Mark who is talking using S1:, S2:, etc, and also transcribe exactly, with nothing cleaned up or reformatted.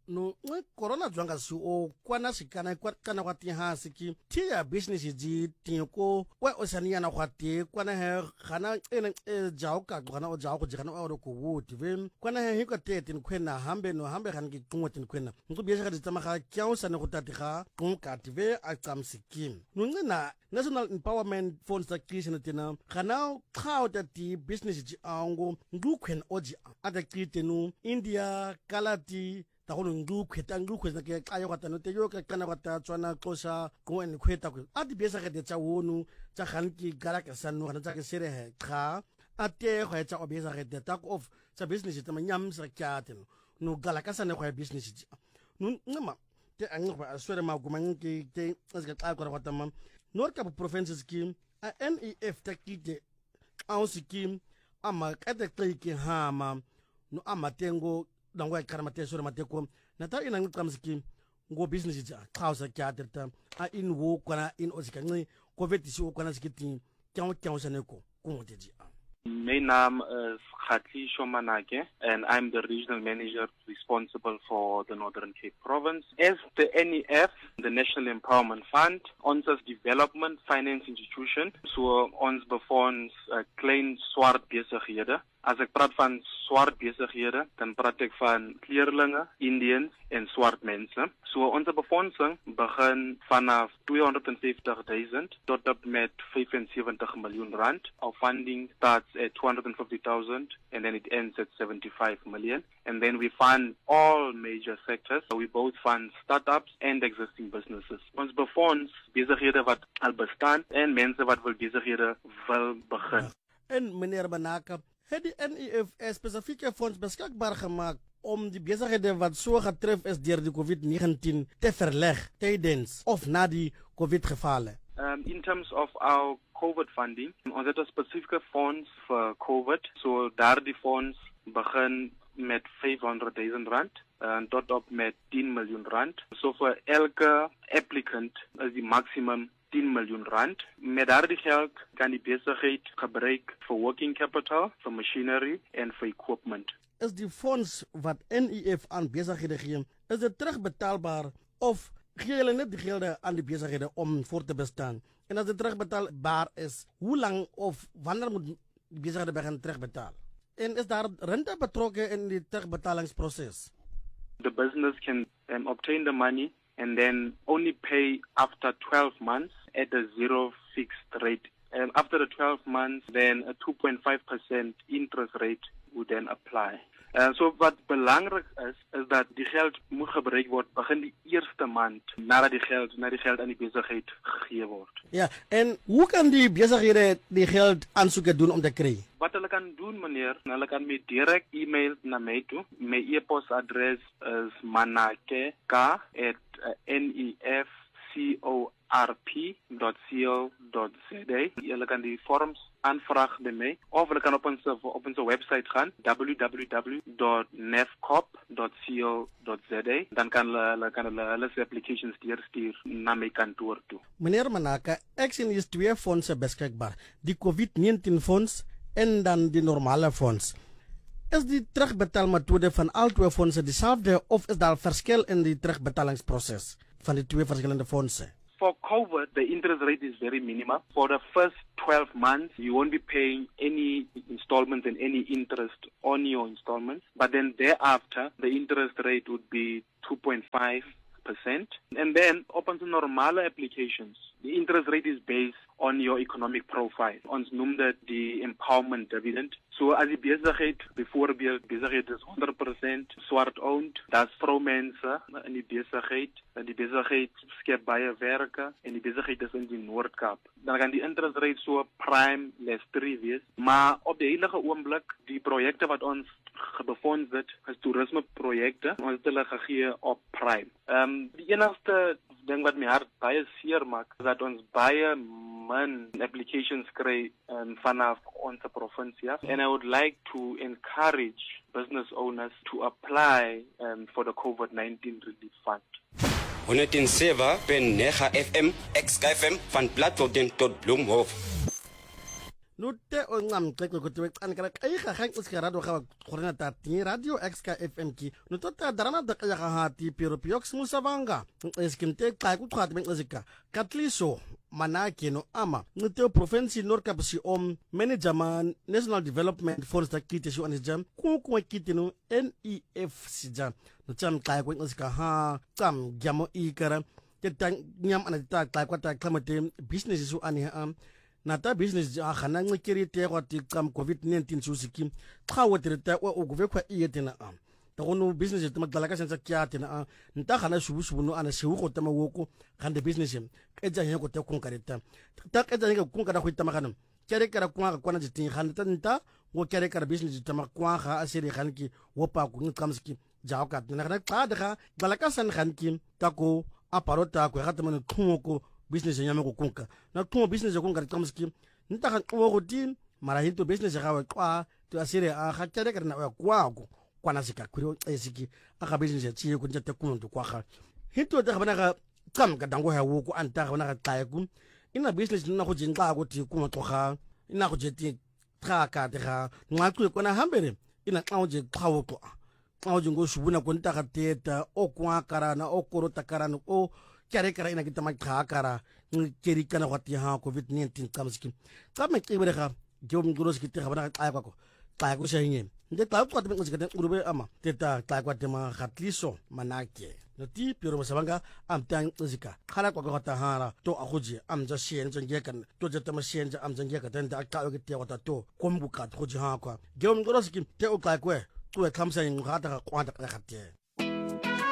S1: no corona dzwanga si o kwana sikana kana kwa ti hasi ki ti ya business ji ti ko wa osania na kwate kwana he khana ene jao ka kana o jao ko jana o ko wuti ve kwana he ko te tin kwena hambe no hambe kan ki tungwa tin kwena ngu biesa ka tsama ga kyao sa ne go tatiga ka tive a tsamsikim no ngina National Empowerment Funds ta kisina tina kana khao ta ti business ji ango ngu kwen oji ata kitenu India kalati ta go ngu kweta ngu kweta ke ayo kwata no te yo ka kana kwata tswana xosha go en kweta ko ati biesa ka tsa wonu tsa ganki gara ka sanu kana tsa ke sere he kha ate go tsa obesa ka te tak of tsa business ta manyam sa kyateno no gala ka sane go business ji no ngama te ango ba aswere ma go manki te ska ka kwa kwata mam North Cape Province scheme a N E F takite au scheme ama kate klike hama no amatengo dangwa karamate sore mateko nata ina ngam scheme ngo business ja khausa kyaterta a in wo kwana in osikanni covid si wo kwana skiti kyawo kyawo saneko kumoteji.
S2: My name is Khatli Shomanake, and I'm the regional manager responsible for the Northern Cape Province. As the N E F, the National Empowerment Fund, ons development finance institution, so ons befonds uh, klein swart besighede. As ek praat van swart besighede, dan praat ek van kleerlinge, Indians en swart mense. So onze befondsing begin vanaf two hundred fifty thousand tot op met seventy-five million rand. Our funding starts at two hundred fifty thousand and then it ends at seventy-five million. And then we fund all major sectors. So we both fund startups and existing businesses. Ons befonds besighede wat al bestaan en mense wat wil besighede wil begin.
S1: En meneer Banaka, het die N E F spesifieke fonds beskikbaar gemaak om die besighede wat so getref is deur die COVID nineteen te verleg tydens of na die COVID gevalle?
S2: Um, in terms of our COVID funding, ons het 'n spesifieke fonds vir COVID. So daardie fonds begin met five hundred thousand rand en tot op met ten miljoen rand. So vir elke applicant is die maximum ten miljoen rand. Met daardie geld kan die besigheid gebruik vir working capital, vir machinery en vir equipment.
S1: Is die fonds wat N E F aan besighede gee, is dit terugbetaalbaar of gee hulle net die gelde aan die besighede om voor te bestaan? En as dit terugbetaalbaar is, hoe lang of wanneer moet die besighede begin terugbetaal? En is daar rente betrokke in die terugbetalingsproses?
S2: The business can um, obtain the money and then only pay after twelve months at a zero fixed rate. And after the twelve months, then a two point five percent interest rate would then apply. Uh, so wat belangrijk is, is dat die geld moet gebruikt worden begin die eerste maand nadat die geld, na die geld aan die bezigheid gegeven wordt.
S1: Ja, en hoe kan die bezighede die geld aansoeken doen om te krijgen?
S2: Wat hulle kan doen, meneer, hulle kan met direct e-mail naar mij toe. Mijn e-postadres is manake k at n e f c o r p dot co dot z a. Hulle kan die forms aanvraag bij mij. Of hulle kan op onze, op onze website gaan, w w w dot nefcop dot co dot z a. Dan kan hulle, kan hulle, hulle applications stuur naar mijn kantoor toe.
S1: Meneer Manaka, ek sien is twee fondse beskikbaar. Die COVID nineteen fonds en dan die normale fonds. Is die terugbetaalmethode van al twee fondse dezelfde of is daar verschil in die terugbetalingsproces van die twee verschillende fondsen?
S2: For COVID, the interest rate is very minimal. For the first twelve months, you won't be paying any installments and any interest on your installments. But then thereafter, the interest rate would be two point five percent. And then, open to normal applications, the interest rate is based on your economic profile. Ons noem dit die empowerment dividend. So as die besigheid, bijvoorbeeld besigheid is one hundred percent swart owned, dat is vrouwmense in die besigheid, en die besigheid skep baie werke, en die besigheid is in die Noord-Kaap. Dan kan die interest rate so prime less three wees. Maar op die heilige oomblik, die projekte wat ons befonds het, is toerisme projekte, ons het hulle gegee op prime. Um, die enigste ding wat my hart baie seer maak, is dat ons baie min applications kry um, vanaf onze provincie. And I would like to encourage business owners to apply um, for the COVID nineteen relief fund.
S3: one oh seven point nine F M, X K F M van Platform tot Bloemhof.
S1: no te o ngam tleko go twe kan kara kai ga gang iska radio ga khorena ta ti radio X K F M ki no to ta darana da ga ha ti pero piox musavanga eskimte kai ku khat men izika katliso manake no ama no te province nor kapsi om manager man national development force ta kite shu anjam ku ku kite no N E F sija no cham kai ku izika ha cham gyamo ikara te tan nyam ana ta kai ku ta klamate business su ani ha nata business a khana ngikiri te kwa ti kam covid nineteen susiki khawo tirita o guve kwa iyetena am ta gono business te magdala ka senza kyate na nta khana shubu shubu no ana shewu ko tama woko khande business e ja he ko te kun karita ta e ja he kun kada ko tama kanam kere kara kwa ka kwana jitin khanda nta wo kere kara business tama kwa kha asiri khanki wo pa ku ngamski jaw ka na kana ka da dala ka san khanki ta ko aparota ko khata man ko business nyame ko kunka na tumo business ko kunka tsamski nta kan ko go tin mara hinto business ga wa kwa to asire a ga tere kana wa kwa ko kwana sika kuri esiki aka business ya chi ko nta ko ndo kwa ga hinto da bana ga kam ga dango ha wo ko anta ga bana ga tsaye ku ina business na go jinga go ti ku to ga ina go je ti tra ka de ga nwa ku ko na hambere ina ka je khawo to ka je ngo shubuna ko nta ga teta o kwa karana o korota karana o kare kara ina kita makha kara keri kana wati ha covid nineteen kamski kame kibere kha jom guros kita khabana ay ko tay ko shahinge nde taw ko tabe ngsikate urube ama teta tay ko tema khatliso manake noti pero masabanga am tan zika khala ko ko ta hara to akhuji am ja shen jenge kan to ja tama shen ja am jenge ka tan da ka ke te wata to kom bukat khuji ha ko jom guros ki te o tay ko to kamsa ngata ka kwanta ka khate